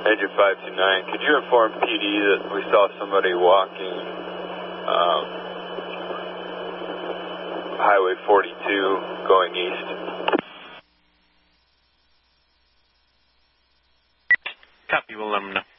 Engine 529, could you inform PD that we saw somebody walking Highway 42 going east? Copy, we'll let them know.